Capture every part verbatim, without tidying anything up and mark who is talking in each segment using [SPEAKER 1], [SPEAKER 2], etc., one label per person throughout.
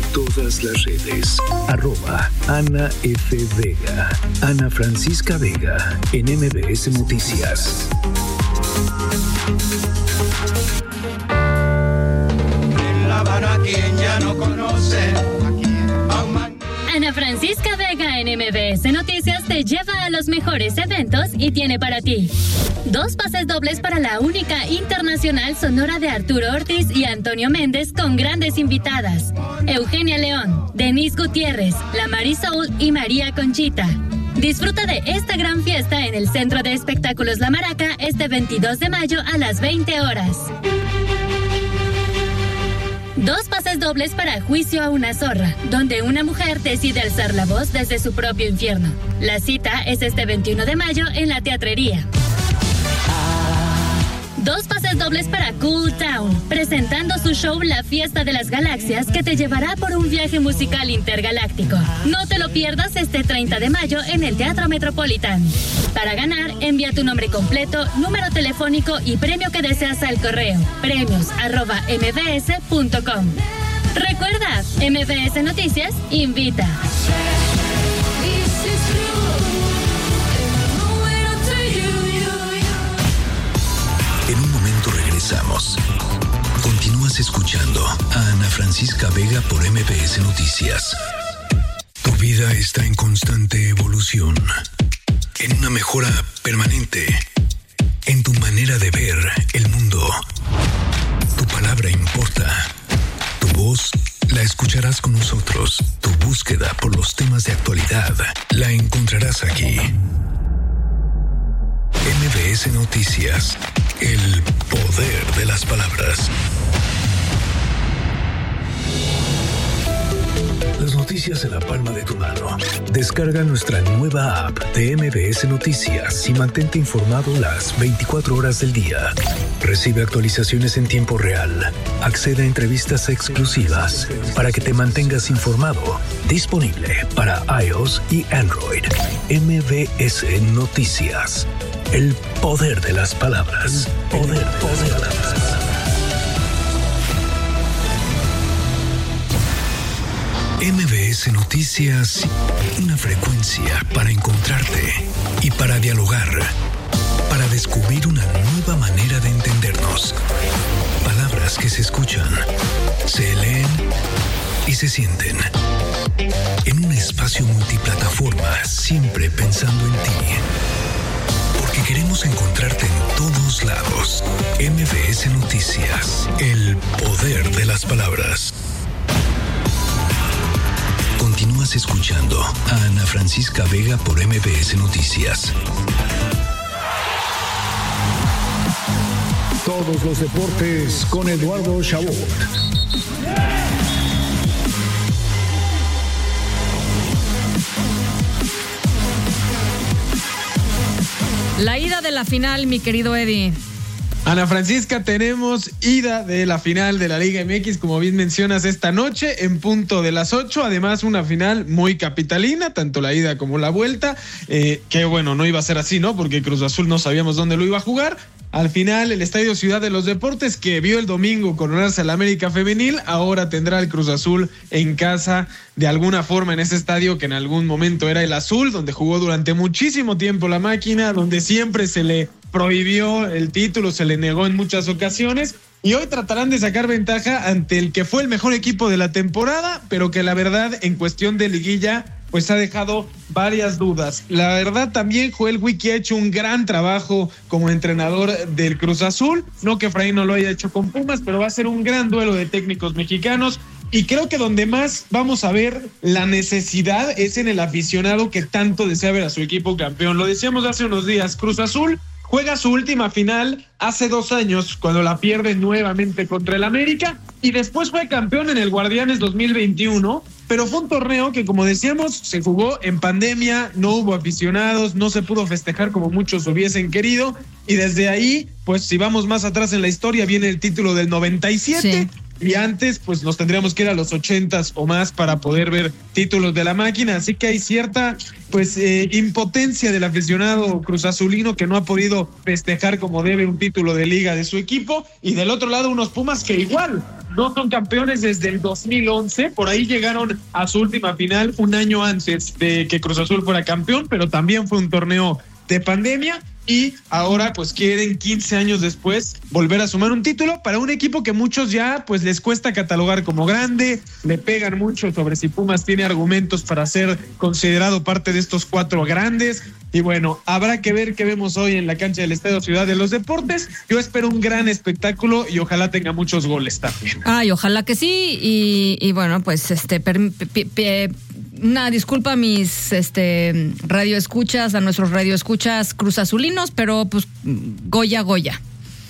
[SPEAKER 1] todas las redes. Arroba Ana F. Vega. Ana Francisca Vega en M B S Noticias.
[SPEAKER 2] En La Habana, quien ya no conoce.
[SPEAKER 3] Ana Francisca Vega en M B S Noticias te lleva a los mejores eventos y tiene para ti dos pases dobles para la única internacional sonora de Arturo Ortiz y Antonio Méndez con grandes invitadas: Eugenia León, Denise Gutiérrez, La Marisol y María Conchita. Disfruta de esta gran fiesta en el Centro de Espectáculos La Maraca este veintidós de mayo a las veinte horas. Dos pases dobles para Juicio a una zorra, donde una mujer decide alzar la voz desde su propio infierno. La cita es este veintiuno de mayo en la Teatrería. Dos pases dobles para Cool Town, presentando su show La Fiesta de las Galaxias, que te llevará por un viaje musical intergaláctico. No te lo pierdas este treinta de mayo en el Teatro Metropolitan. Para ganar, envía tu nombre completo, número telefónico y premio que deseas al correo premios arroba mbs punto com. Recuerda, M B S Noticias invita.
[SPEAKER 1] En un momento regresamos. Continúas escuchando a Ana Francisca Vega por M B S Noticias. Tu vida está en constante evolución, en una mejora permanente, en tu manera de ver el mundo. Tu palabra importa. Tu voz la escucharás con nosotros. Tu búsqueda por los temas de actualidad la encontrarás aquí. M B S Noticias. El poder de las palabras. Las noticias en la palma de tu mano. Descarga nuestra nueva app de M B S Noticias y mantente informado las veinticuatro horas del día. Recibe actualizaciones en tiempo real. Accede a entrevistas exclusivas para que te mantengas informado. Disponible para iOS y Android. M B S Noticias. El poder de las palabras. Poder, poder de las palabras. M B S Noticias, una frecuencia para encontrarte y para dialogar, para descubrir una nueva manera de entendernos. Palabras que se escuchan, se leen y se sienten. En un espacio multiplataforma, siempre pensando en ti. Porque queremos encontrarte en todos lados. M B S Noticias, el poder de las palabras. Continúas escuchando a Ana Francisca Vega por M B S Noticias. Todos los deportes con Eduardo Chabot.
[SPEAKER 4] La ida de la final, mi querido Eddie.
[SPEAKER 5] Ana Francisca, tenemos ida de la final de la Liga M X, como bien mencionas, esta noche en punto de las ocho. Además, una final muy capitalina, tanto la ida como la vuelta. Eh, que bueno, no iba a ser así, ¿no? Porque Cruz Azul no sabíamos dónde lo iba a jugar. Al final, el Estadio Ciudad de los Deportes, que vio el domingo coronarse al América Femenil, ahora tendrá el Cruz Azul en casa de alguna forma en ese estadio que en algún momento era el Azul, donde jugó durante muchísimo tiempo la máquina, donde siempre se le prohibió el título, se le negó en muchas ocasiones. Y hoy tratarán de sacar ventaja ante el que fue el mejor equipo de la temporada, pero que la verdad, en cuestión de liguilla, pues ha dejado varias dudas. La verdad, también Joel Wiki ha hecho un gran trabajo como entrenador del Cruz Azul. No que Efraín no lo haya hecho con Pumas, pero va a ser un gran duelo de técnicos mexicanos. Y creo que donde más vamos a ver la necesidad es en el aficionado que tanto desea ver a su equipo campeón. Lo decíamos hace unos días, Cruz Azul juega su última final hace dos años, cuando la pierde nuevamente contra el América, y después fue campeón en el Guardianes dos mil veintiuno, pero fue un torneo que, como decíamos, se jugó en pandemia, no hubo aficionados, no se pudo festejar como muchos hubiesen querido, y desde ahí, pues si vamos más atrás en la historia, viene el título del noventa y siete, sí. Y antes, pues nos tendríamos que ir a los ochentas o más para poder ver títulos de la máquina. Así que hay cierta, pues, eh, impotencia del aficionado cruzazulino que no ha podido festejar como debe un título de liga de su equipo. Y del otro lado, unos Pumas que igual no son campeones desde el dos mil once, por ahí llegaron a su última final un año antes de que Cruz Azul fuera campeón, pero también fue un torneo de pandemia. Y ahora pues quieren quince años después volver a sumar un título para un equipo que muchos ya pues les cuesta catalogar como grande, le pegan mucho sobre si Pumas tiene argumentos para ser considerado parte de estos cuatro grandes. Y bueno, habrá que ver qué vemos hoy en la cancha del Estadio Ciudad de los Deportes. Yo espero un gran espectáculo y ojalá tenga muchos goles también.
[SPEAKER 4] Ay, ojalá que sí. Y, y bueno, pues este... Per, per, per, Una disculpa a mis este, radioescuchas, a nuestros radioescuchas cruzazulinos, pero pues Goya, Goya.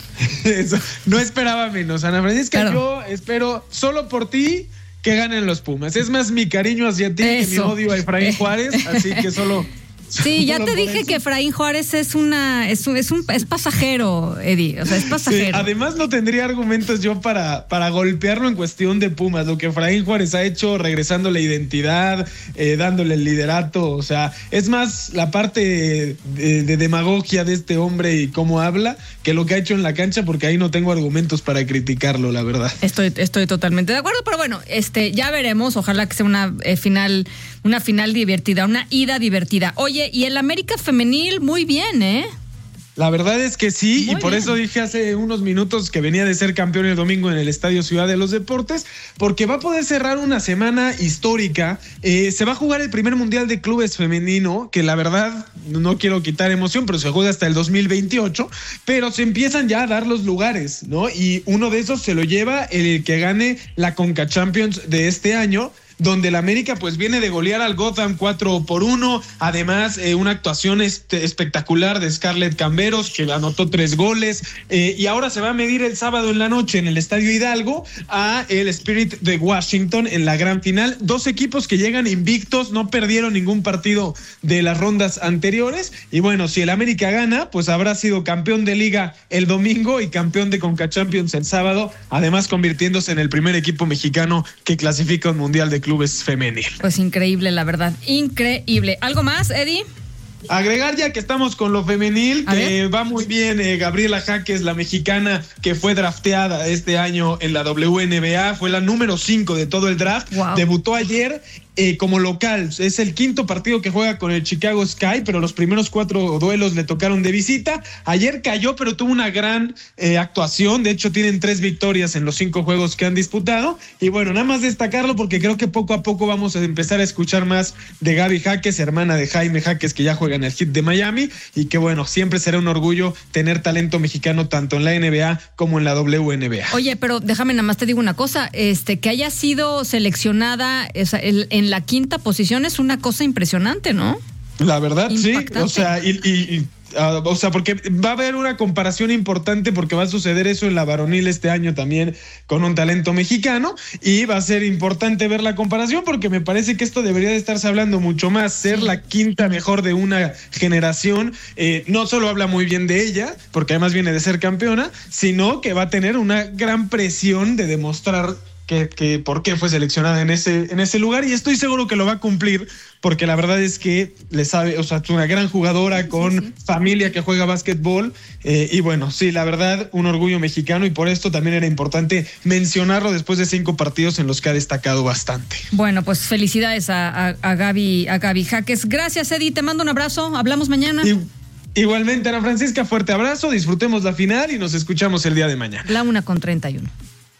[SPEAKER 5] Eso, no esperaba menos, Ana Francisca.
[SPEAKER 4] Claro.
[SPEAKER 5] Yo espero solo por ti que ganen los Pumas. Es más mi cariño hacia ti
[SPEAKER 4] Eso.
[SPEAKER 5] que mi odio a Efraín Juárez, así que solo...
[SPEAKER 4] Sí, ya te dije
[SPEAKER 5] eso.
[SPEAKER 4] que Efraín Juárez es una es un, es un es pasajero, Eddie, o sea, es pasajero.
[SPEAKER 5] Sí, además no tendría argumentos yo para, para golpearlo en cuestión de Pumas, lo que Efraín Juárez ha hecho regresando la identidad, eh, dándole el liderato, o sea, es más la parte de, de demagogia de este hombre y cómo habla que lo que ha hecho en la cancha, porque ahí no tengo argumentos para criticarlo, la verdad.
[SPEAKER 4] Estoy estoy totalmente de acuerdo, pero bueno, este ya veremos, ojalá que sea una eh, final una final divertida, una ida divertida. Oye, y el América femenil muy bien, ¿eh?
[SPEAKER 5] La verdad es que sí,
[SPEAKER 4] Muy
[SPEAKER 5] y por
[SPEAKER 4] bien.
[SPEAKER 5] eso dije hace unos minutos que venía de ser campeón el domingo en el Estadio Ciudad de los Deportes, porque va a poder cerrar una semana histórica. Eh, se va a jugar el primer Mundial de Clubes femenino, que la verdad no quiero quitar emoción, pero se juega hasta el dos mil veintiocho, pero se empiezan ya a dar los lugares, ¿no? Y uno de esos se lo lleva el que gane la Conca Champions de este año, donde el América pues viene de golear al Gotham cuatro por uno, además eh, una actuación este, espectacular de Scarlett Camberos, que anotó tres goles, eh, y ahora se va a medir el sábado en la noche en el Estadio Hidalgo a el Spirit de Washington en la gran final. Dos equipos que llegan invictos, no perdieron ningún partido de las rondas anteriores, y bueno, si el América gana, pues habrá sido campeón de liga el domingo y campeón de Conca Champions el sábado, además convirtiéndose en el primer equipo mexicano que clasifica un Mundial de Clubes femenil.
[SPEAKER 4] Pues increíble, la verdad, increíble. ¿Algo más, Eddie?
[SPEAKER 5] Agregar ya que estamos con lo femenil,
[SPEAKER 4] A
[SPEAKER 5] que
[SPEAKER 4] ver.
[SPEAKER 5] va muy bien, eh, Gabriela Jaques, la mexicana que fue drafteada este año en la W N B A, fue la número cinco de todo el draft,
[SPEAKER 4] wow.
[SPEAKER 5] Debutó ayer eh, como local, es el quinto partido que juega con el Chicago Sky, pero los primeros cuatro duelos le tocaron de visita. Ayer cayó, pero tuvo una gran eh, actuación, de hecho tienen tres victorias en los cinco juegos que han disputado, y bueno, nada más destacarlo porque creo que poco a poco vamos a empezar a escuchar más de Gaby Jaques, hermana de Jaime Jaques, que ya juega en el Heat de Miami, y que bueno, siempre será un orgullo tener talento mexicano tanto en la N B A como en la W N B A.
[SPEAKER 4] Oye, pero déjame nada más te digo una cosa, este que haya sido seleccionada esa, el, en la quinta posición es una cosa impresionante, ¿no?
[SPEAKER 5] La verdad,
[SPEAKER 4] Impactante.
[SPEAKER 5] sí, o sea, y, y, y Uh, o sea, porque va a haber una comparación importante porque va a suceder eso en la varonil este año también con un talento mexicano, y va a ser importante ver la comparación porque me parece que esto debería de estarse hablando mucho más. Ser la quinta mejor de una generación eh, no solo habla muy bien de ella, porque además viene de ser campeona, sino que va a tener una gran presión de demostrar Que, que por qué fue seleccionada en ese, en ese lugar, y estoy seguro que lo va a cumplir porque la verdad es que le sabe, o sea, es una gran jugadora con sí, sí. familia que juega básquetbol, eh, y bueno, sí, la verdad, un orgullo mexicano, y por esto también era importante mencionarlo después de cinco partidos en los que ha destacado bastante.
[SPEAKER 4] Bueno, pues felicidades a, a, a Gaby, a Gaby Jaques. Gracias, Eddie, te mando un abrazo, hablamos mañana.
[SPEAKER 5] Y, igualmente, Ana Francisca, fuerte abrazo, disfrutemos la final y nos escuchamos el día de mañana.
[SPEAKER 4] La una con treinta y uno.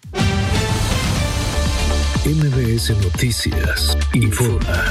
[SPEAKER 1] M B S Noticias informa.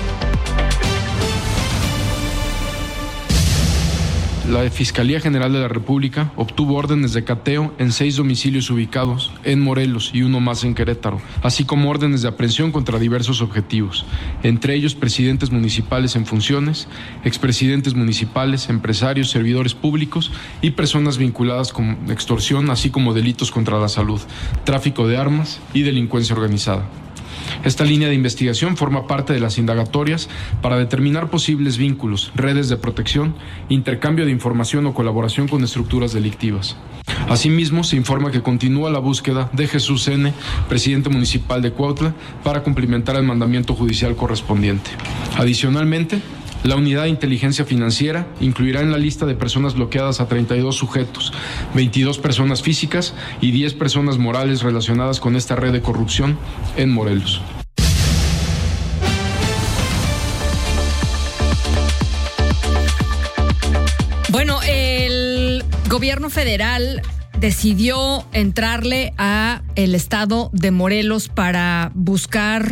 [SPEAKER 6] La Fiscalía General de la República obtuvo órdenes de cateo en seis domicilios ubicados en Morelos y uno más en Querétaro, así como órdenes de aprehensión contra diversos objetivos, entre ellos presidentes municipales en funciones, expresidentes municipales, empresarios, servidores públicos y personas vinculadas con extorsión, así como delitos contra la salud, tráfico de armas y delincuencia organizada. Esta línea de investigación forma parte de las indagatorias para determinar posibles vínculos, redes de protección, intercambio de información o colaboración con estructuras delictivas. Asimismo, se informa que continúa la búsqueda de Jesús N., presidente municipal de Cuautla, para cumplimentar el mandamiento judicial correspondiente. Adicionalmente, La unidad de inteligencia financiera incluirá en la lista de personas bloqueadas a treinta y dos sujetos, veintidós personas físicas y diez personas morales relacionadas con esta red de corrupción en Morelos.
[SPEAKER 4] Bueno, el gobierno federal decidió entrarle a el estado de Morelos para buscar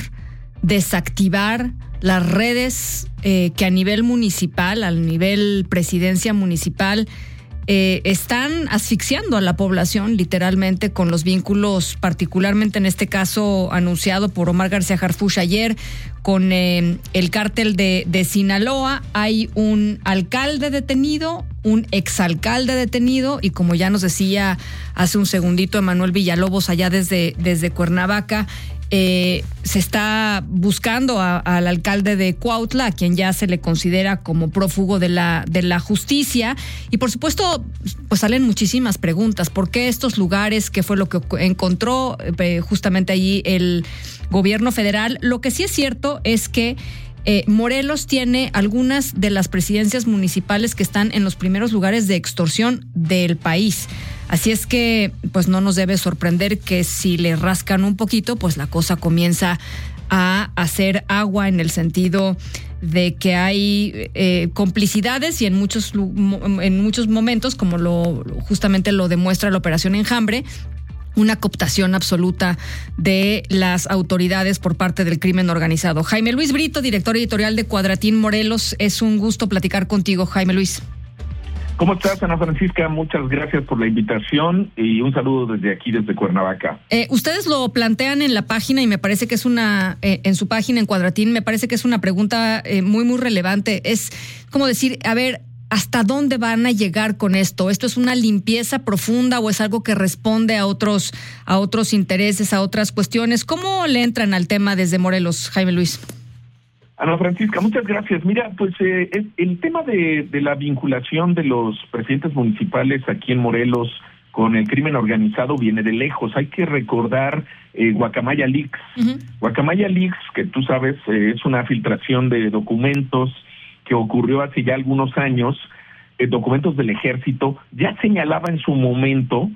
[SPEAKER 4] desactivar las redes eh, que a nivel municipal, al nivel presidencia municipal, eh, están asfixiando a la población literalmente con los vínculos, particularmente en este caso anunciado por Omar García Harfuch ayer, con eh, el cártel de, de Sinaloa. Hay un alcalde detenido, un exalcalde detenido y, como ya nos decía hace un segundito Emanuel Villalobos allá desde, desde Cuernavaca, Eh, se está buscando a, al alcalde de Cuautla, a quien ya se le considera como prófugo de la, de la justicia. Y por supuesto, pues salen muchísimas preguntas. ¿Por qué estos lugares? ¿Qué fue lo que encontró eh, justamente allí el gobierno federal? Lo que sí es cierto es que Eh, Morelos tiene algunas de las presidencias municipales que están en los primeros lugares de extorsión del país. Así es que, pues no nos debe sorprender que si le rascan un poquito, pues la cosa comienza a hacer agua, en el sentido de que hay eh, complicidades y en muchos, en muchos momentos, como lo justamente lo demuestra la Operación Enjambre, una cooptación absoluta de las autoridades por parte del crimen organizado. Jaime Luis Brito, director editorial de Cuadratín Morelos, es un gusto platicar contigo, Jaime Luis.
[SPEAKER 7] ¿Cómo estás, Ana Francisca? Muchas gracias por la invitación y un saludo desde aquí, desde Cuernavaca.
[SPEAKER 4] Eh, ustedes lo plantean en la página y me parece que es una, eh, en su página en Cuadratín, me parece que es una pregunta eh, muy, muy relevante. Es como decir, a ver, ¿hasta dónde van a llegar con esto? ¿Esto es una limpieza profunda o es algo que responde a otros, a otros intereses, a otras cuestiones? ¿Cómo le entran al tema desde Morelos, Jaime Luis?
[SPEAKER 7] Ana Francisca, muchas gracias. Mira, pues eh, es, el tema de, de la vinculación de los presidentes municipales aquí en Morelos con el crimen organizado viene de lejos. Hay que recordar eh, Guacamaya Leaks. Uh-huh. Guacamaya Leaks, que tú sabes, eh, es una filtración de documentos que ocurrió hace ya algunos años, eh, documentos del ejército. Ya señalaba en su momento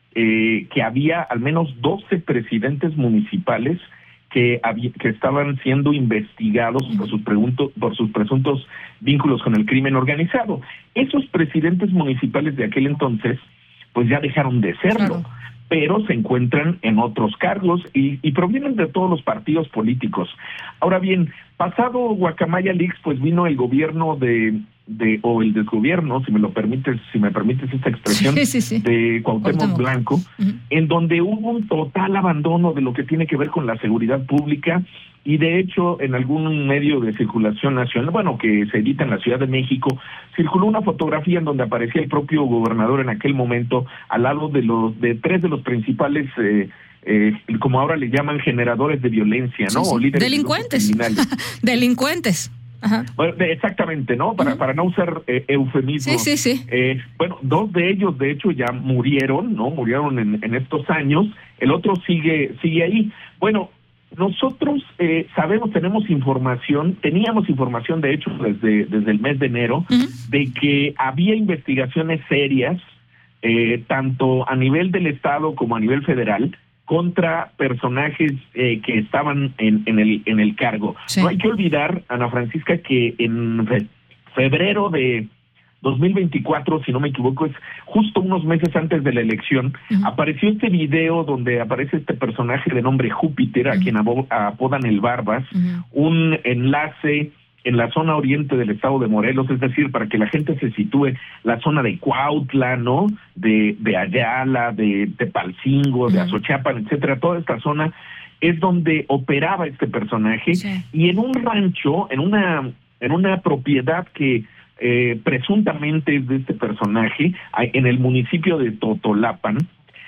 [SPEAKER 7] eh, que había al menos doce presidentes municipales que, había, que estaban siendo investigados por sus, pregunto, por sus presuntos vínculos con el crimen organizado. Esos presidentes municipales de aquel entonces, pues ya dejaron de serlo, claro, pero se encuentran en otros cargos y, y provienen de todos los partidos políticos. Ahora bien, pasado Guacamaya Leaks, pues vino el gobierno de, de o el desgobierno, si me lo permites, si me permites esta expresión, sí, sí, sí. de Cuauhtémoc, Cuauhtémoc Blanco, uh-huh. en donde hubo un total abandono de lo que tiene que ver con la seguridad pública. Y de hecho, en algún medio de circulación nacional, bueno, que se edita en la Ciudad de México, circuló una fotografía en donde aparecía el propio gobernador en aquel momento al lado de los de tres de los principales, eh, eh, como ahora le llaman, generadores de violencia, ¿no?
[SPEAKER 4] Sí, sí.
[SPEAKER 7] O líderes
[SPEAKER 4] delincuentes. Delincuentes. Ajá.
[SPEAKER 7] Bueno, exactamente, ¿no? Para, uh-huh. para no usar eh, eufemismos.
[SPEAKER 4] Sí, sí, sí.
[SPEAKER 7] Eh, bueno, dos de ellos, de hecho, ya murieron, ¿no? Murieron en, en estos años. El otro sigue, sigue ahí. Bueno, nosotros eh, sabemos, tenemos información, teníamos información de hecho desde, desde el mes de enero, uh-huh. de que había investigaciones serias, eh, tanto a nivel del Estado como a nivel federal, contra personajes eh, que estaban en, en, el, en el cargo. Sí. No hay que olvidar, Ana Francisca, que en fe, febrero de dos mil veinticuatro, si no me equivoco, es justo unos meses antes de la elección, uh-huh. apareció este video donde aparece este personaje de nombre Júpiter, uh-huh. a quien apodan el Barbas, uh-huh. un enlace en la zona oriente del estado de Morelos, es decir, para que la gente se sitúe, la zona de Cuautla, ¿no? De, de Ayala, de Tepalcingo, uh-huh. de Azochapan, etcétera, toda esta zona es donde operaba este personaje, sí. y en un rancho, en una, en una propiedad que Eh, presuntamente es de este personaje, en el municipio de Totolapan.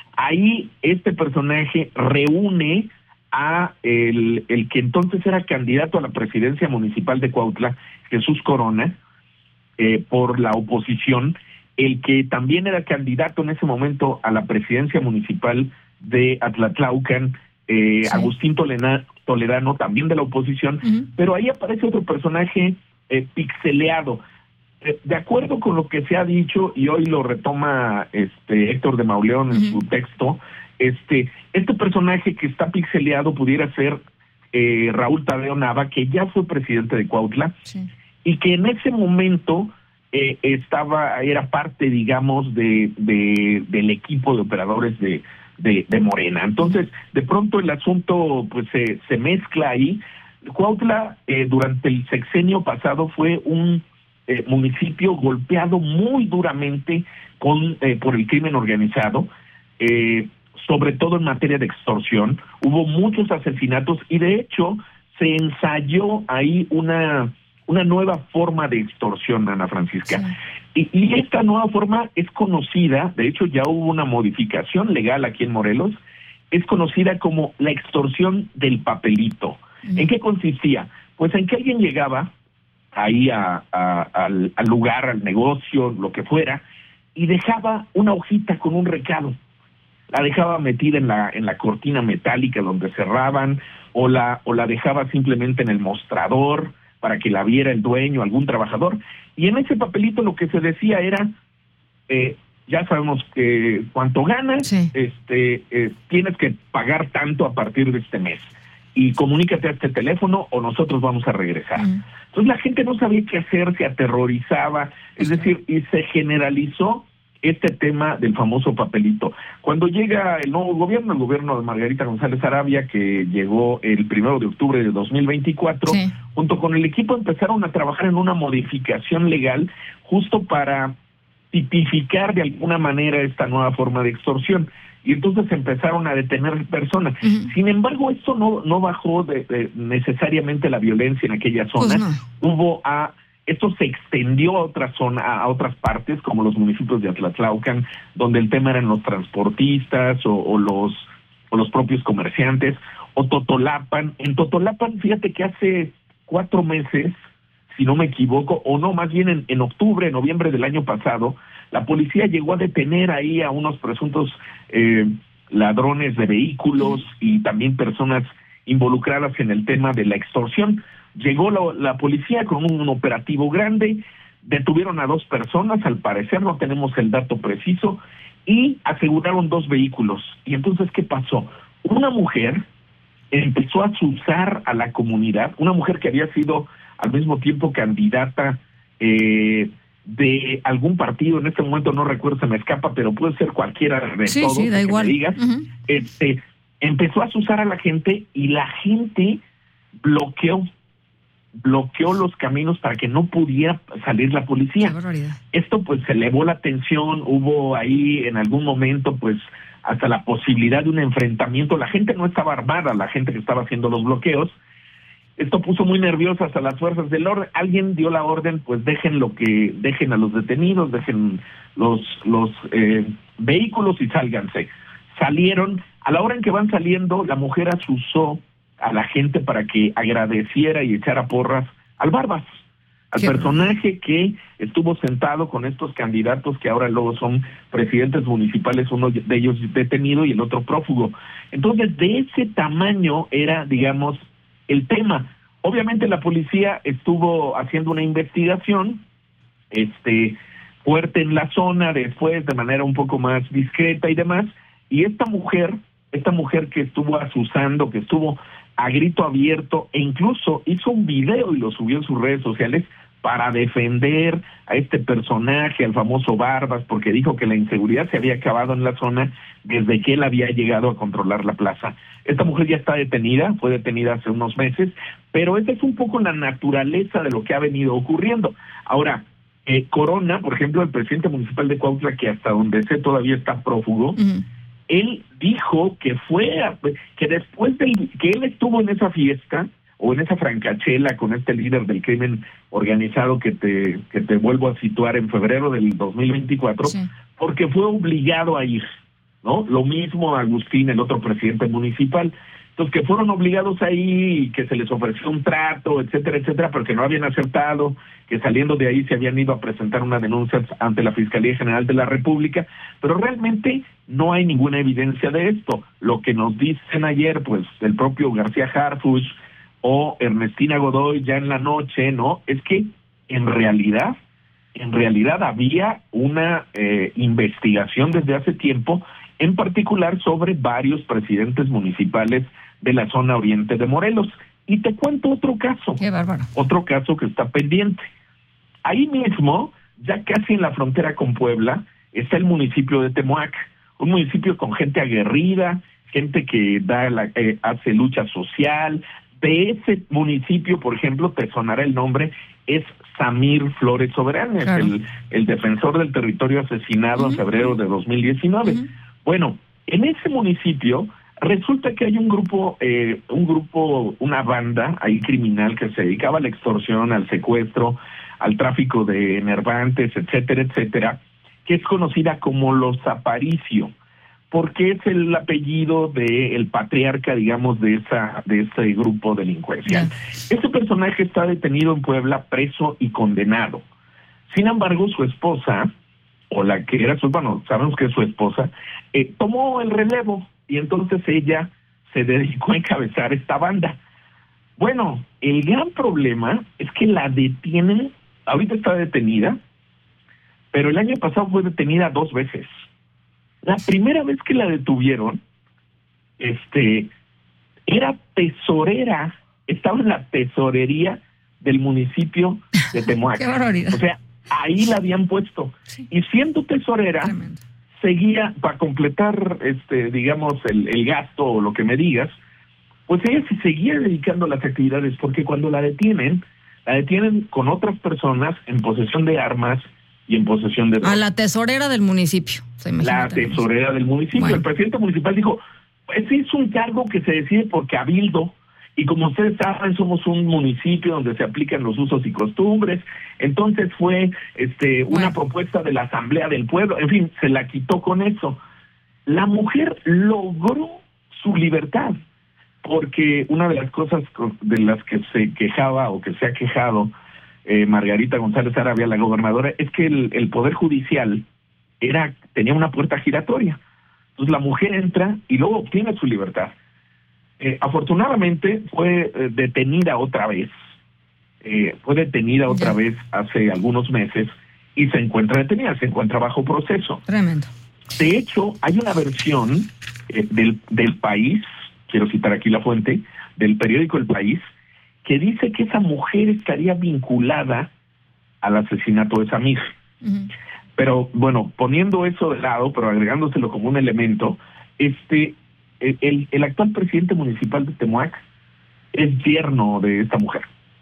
[SPEAKER 7] Ahí este personaje reúne a el, el que entonces era candidato a la presidencia municipal de Cuautla, Jesús Corona, eh, por la oposición, el que también era candidato en ese momento a la presidencia municipal de Atlatlaucan, eh, sí. Agustín Toledano, Toledano, también de la oposición, uh-huh. pero ahí aparece otro personaje eh, pixeleado. Eh, de acuerdo con lo que se ha dicho, y hoy lo retoma este Héctor de Mauleón en uh-huh. su texto, este, este personaje que está pixeleado pudiera ser eh, Raúl Tadeo Nava, que ya fue presidente de Cuautla, sí. y que en ese momento eh, estaba, era parte, digamos, de, de del equipo de operadores de, de, de Morena. Entonces, de pronto el asunto pues se, se mezcla ahí. Cuautla, eh, durante el sexenio pasado, fue un eh, municipio golpeado muy duramente con eh, por el crimen organizado, eh, sobre todo en materia de extorsión. Hubo muchos asesinatos y de hecho se ensayó ahí una, una nueva forma de extorsión, Ana Francisca. Sí. Y, y esta nueva forma es conocida, de hecho ya hubo una modificación legal aquí en Morelos, es conocida como la extorsión del papelito. Uh-huh. ¿En qué consistía? Pues en que alguien llegaba ahí a, a, al, al lugar, al negocio, lo que fuera, y dejaba una hojita con un recado. La dejaba metida en la en la cortina metálica donde cerraban, o la o la dejaba simplemente en el mostrador para que la viera el dueño, algún trabajador. Y en ese papelito lo que se decía era, eh, ya sabemos que cuánto ganas, sí. este eh, tienes que pagar tanto a partir de este mes. Y comunícate a este teléfono o nosotros vamos a regresar. Mm. Entonces la gente no sabía qué hacer, se aterrorizaba, es decir, y se generalizó este tema del famoso papelito. Cuando llega el nuevo gobierno, el gobierno de Margarita González Arabia, que llegó el primero de octubre de dos mil veinticuatro, sí. junto con el equipo empezaron a trabajar en una modificación legal justo para tipificar de alguna manera esta nueva forma de extorsión. Y entonces empezaron a detener personas. Uh-huh. Sin embargo, esto no no bajó de, de necesariamente la violencia en aquella zona. Pues no. Hubo a esto se extendió a otras zonas, a otras partes, como los municipios de Atlatlaucan, donde el tema eran los transportistas o, o los o los propios comerciantes, o Totolapan. En Totolapan, fíjate que hace cuatro meses, si no me equivoco, o no, más bien en, en octubre, noviembre del año pasado, la policía llegó a detener ahí a unos presuntos eh, ladrones de vehículos y también personas involucradas en el tema de la extorsión. Llegó la, la policía con un, un operativo grande, detuvieron a dos personas, al parecer no tenemos el dato preciso, y aseguraron dos vehículos. Y entonces, ¿qué pasó? Una mujer empezó a azuzar a la comunidad, una mujer que había sido al mismo tiempo candidata eh, de algún partido, en este momento no recuerdo, se me escapa, pero puede ser cualquiera de
[SPEAKER 4] sí,
[SPEAKER 7] todos,
[SPEAKER 4] sí, da igual.
[SPEAKER 7] Me digas, uh-huh. este, empezó a azuzar a la gente y la gente bloqueó bloqueó los caminos para que no pudiera salir la policía. Esto pues se elevó la tensión, hubo ahí en algún momento pues hasta la posibilidad de un enfrentamiento. La gente no estaba armada, la gente que estaba haciendo los bloqueos. Esto puso muy nerviosas a las fuerzas del orden. Alguien dio la orden, pues dejen lo que dejen a los detenidos, dejen los los eh, vehículos y sálganse. Salieron, a la hora en que van saliendo, la mujer azuzó a la gente para que agradeciera y echara porras al Barbas, al Qué personaje que estuvo sentado con estos candidatos que ahora luego son presidentes municipales, uno de ellos detenido y el otro prófugo. Entonces, de ese tamaño era, digamos, el tema. Obviamente la policía estuvo haciendo una investigación este fuerte en la zona, después de manera un poco más discreta y demás, y esta mujer, esta mujer que estuvo azuzando, que estuvo a grito abierto, e incluso hizo un video y lo subió en sus redes sociales para defender a este personaje, al famoso Barbas, porque dijo que la inseguridad se había acabado en la zona desde que él había llegado a controlar la plaza. Esta mujer ya está detenida, fue detenida hace unos meses, pero esa es un poco la naturaleza de lo que ha venido ocurriendo. Ahora, eh, Corona, por ejemplo, el presidente municipal de Cuautla, que hasta donde sé todavía está prófugo, uh-huh. él dijo que fue, a, que después del que él estuvo en esa fiesta, o en esa francachela con este líder del crimen organizado que te que te vuelvo a situar en febrero del dos mil veinticuatro, sí. porque fue obligado a ir, ¿no? Lo mismo Agustín, el otro presidente municipal. Entonces, que fueron obligados ahí y que se les ofreció un trato, etcétera, etcétera, pero que no habían acertado, que saliendo de ahí se habían ido a presentar una denuncia ante la Fiscalía General de la República, pero realmente no hay ninguna evidencia de esto. Lo que nos dicen ayer, pues, el propio García Harfuch o Ernestina Godoy ya en la noche, ¿no? Es que en realidad, en realidad había una eh, investigación desde hace tiempo, en particular sobre varios presidentes municipales de la zona oriente de Morelos. Y te cuento otro caso.
[SPEAKER 4] Qué bárbaro.
[SPEAKER 7] Otro caso que está pendiente. Ahí mismo, ya casi en la frontera con Puebla, está el municipio de Temoac, un municipio con gente aguerrida, gente que da la, eh, hace lucha social. De ese municipio, por ejemplo, te sonará el nombre, es Samir Flores Soberán, claro. es el, el defensor del territorio asesinado uh-huh. en febrero de dos mil diecinueve. Uh-huh. Bueno, en ese municipio resulta que hay un grupo, eh, un grupo, una banda ahí criminal que se dedicaba a la extorsión, al secuestro, al tráfico de enervantes, etcétera, etcétera, que es conocida como los Aparicio, porque es el apellido del patriarca, digamos, de esa de ese grupo delincuencial. Yeah. Ese personaje está detenido en Puebla, preso y condenado. Sin embargo, su esposa, o la que era su, bueno, sabemos que es su esposa, eh, tomó el relevo, y entonces ella se dedicó a encabezar esta banda. Bueno, el gran problema es que la detienen, ahorita está detenida, pero el año pasado fue detenida dos veces. La primera vez que la detuvieron, este, era tesorera, estaba en la tesorería del municipio de Temoac.
[SPEAKER 4] ¡Qué barbaridad!
[SPEAKER 7] O sea, ahí la habían puesto. Sí. Y siendo tesorera, tremendo. Seguía, para completar, este, digamos, el, el gasto o lo que me digas, pues ella se seguía dedicando a las actividades, porque cuando la detienen, la detienen con otras personas en posesión de armas y en posesión de...
[SPEAKER 4] A la tesorera del municipio.
[SPEAKER 7] La tesorera del municipio. Bueno. El presidente municipal dijo, pues es un cargo que se decide por cabildo, y como ustedes saben, somos un municipio donde se aplican los usos y costumbres. Entonces fue este una bueno. propuesta de la Asamblea del Pueblo. En fin, se la quitó con eso. La mujer logró su libertad, porque una de las cosas de las que se quejaba o que se ha quejado eh, Margarita González Arabia, la gobernadora, es que el, el Poder Judicial era tenía una puerta giratoria. Entonces la mujer entra y luego obtiene su libertad. Eh, afortunadamente fue eh, detenida otra vez, eh, fue detenida otra ya. vez hace algunos meses y se encuentra detenida, se encuentra bajo proceso.
[SPEAKER 4] Tremendo.
[SPEAKER 7] De hecho, hay una versión eh, del, del País, quiero citar aquí la fuente, del periódico El País, que dice que esa mujer estaría vinculada al asesinato de Samir. Uh-huh. Pero bueno, poniendo eso de lado, pero agregándoselo como un elemento, este... El, el actual presidente municipal de Temoac es yerno de esta mujer.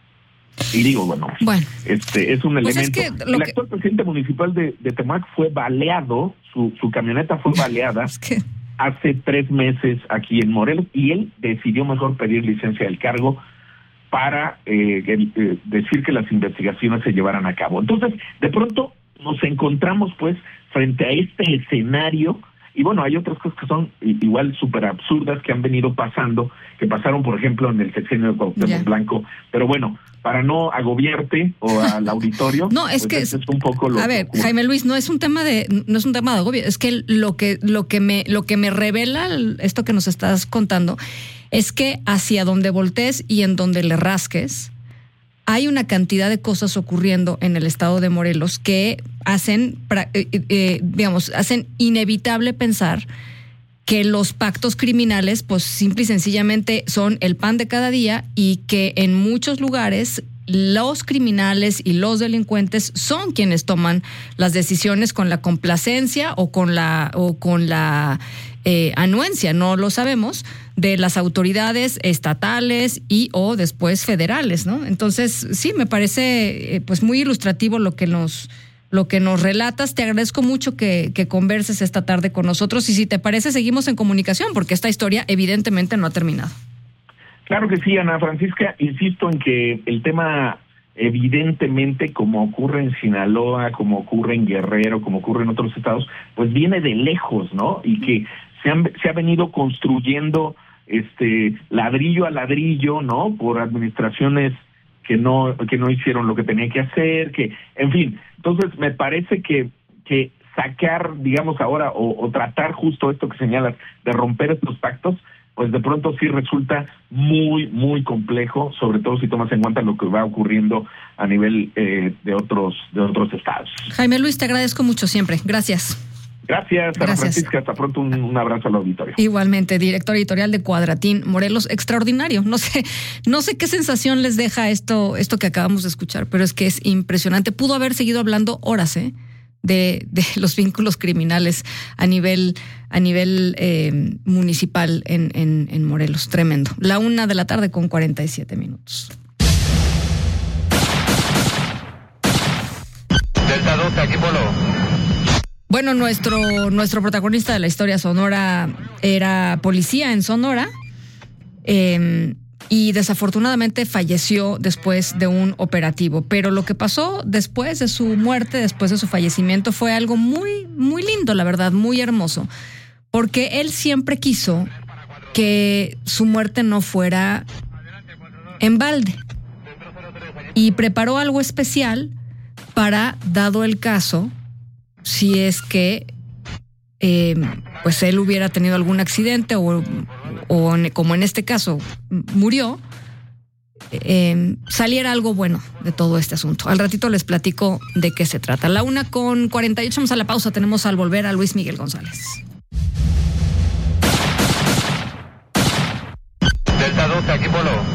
[SPEAKER 7] Y digo, bueno,
[SPEAKER 4] bueno
[SPEAKER 7] este es un pues elemento.
[SPEAKER 4] Es que
[SPEAKER 7] el
[SPEAKER 4] que...
[SPEAKER 7] actual presidente municipal de, de Temoac fue baleado, su, su camioneta fue baleada
[SPEAKER 4] es que...
[SPEAKER 7] hace tres meses aquí en Morelos, y él decidió mejor pedir licencia del cargo para eh, eh, decir que las investigaciones se llevaran a cabo. Entonces, de pronto nos encontramos pues frente a este escenario. Y bueno, hay otras cosas que son igual súper absurdas que han venido pasando, que pasaron, por ejemplo, en el sexenio de Cuauhtémoc yeah. Blanco. Pero bueno, para no agobiarte o al auditorio,
[SPEAKER 4] no, es
[SPEAKER 7] pues
[SPEAKER 4] que
[SPEAKER 7] es, es un poco lo
[SPEAKER 4] a ver, ocurre. Jaime Luis, no es un tema de no es un tema de agobio, es que lo que lo que me lo que me revela esto que nos estás contando es que hacia donde voltees y en donde le rasques, hay una cantidad de cosas ocurriendo en el estado de Morelos que hacen, eh, eh, digamos, hacen inevitable pensar que los pactos criminales, pues simple y sencillamente son el pan de cada día, y que en muchos lugares los criminales y los delincuentes son quienes toman las decisiones con la complacencia o con la o con la eh, anuencia, no lo sabemos, de las autoridades estatales y o después federales, ¿no? Entonces, sí, me parece eh, pues muy ilustrativo lo que nos lo que nos relatas. Te agradezco mucho que, que converses esta tarde con nosotros, y si te parece seguimos en comunicación, porque esta historia evidentemente no ha terminado.
[SPEAKER 7] Claro que sí, Ana Francisca, insisto en que el tema, evidentemente, como ocurre en Sinaloa, como ocurre en Guerrero, como ocurre en otros estados, pues viene de lejos, ¿no? Y que se, han, se ha venido construyendo este ladrillo a ladrillo, ¿no? Por administraciones que no que no hicieron lo que tenían que hacer, que, en fin. Entonces, me parece que que sacar, digamos ahora, o, o tratar justo esto que señalas, de romper estos pactos, pues de pronto sí resulta muy, muy complejo, sobre todo si tomas en cuenta lo que va ocurriendo a nivel eh, de otros de otros estados.
[SPEAKER 4] Jaime Luis, te agradezco mucho siempre. Gracias.
[SPEAKER 7] Gracias, Ana
[SPEAKER 4] Gracias.
[SPEAKER 7] Francisca. Hasta pronto, un, un abrazo al auditorio.
[SPEAKER 4] Igualmente, director editorial de Cuadratín Morelos, extraordinario. No sé, no sé qué sensación les deja esto, esto que acabamos de escuchar, pero es que es impresionante. Pudo haber seguido hablando horas, ¿eh? De, de los vínculos criminales a nivel, a nivel eh, municipal en, en, en Morelos. Tremendo. La una de la tarde con cuarenta y siete minutos.
[SPEAKER 8] Delta dos, aquí Polo.
[SPEAKER 4] Bueno, nuestro, nuestro protagonista de la historia sonora era policía en Sonora. Eh, Y desafortunadamente falleció después de un operativo. Pero lo que pasó después de su muerte, después de su fallecimiento, fue algo muy, muy lindo, la verdad, muy hermoso. Porque él siempre quiso que su muerte no fuera en balde. Y preparó algo especial para, dado el caso, si es que eh, pues él hubiera tenido algún accidente o... o como en este caso murió, eh, saliera algo bueno de todo este asunto. Al ratito les platico de qué se trata. La una con cuarenta y ocho, vamos a la pausa. Tenemos al volver a Luis Miguel González.
[SPEAKER 8] Delta dos, aquí Polo.